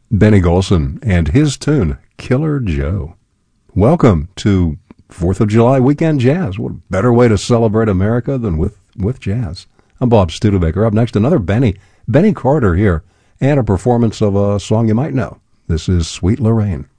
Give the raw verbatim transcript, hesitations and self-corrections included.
Benny Golson and his tune, Killer Joe. Welcome to fourth of July Weekend Jazz. What a better way to celebrate America than with, with jazz. I'm Bob Studebaker. Up next, another Benny, Benny Carter here, and a performance of a song you might know. This is Sweet Lorraine.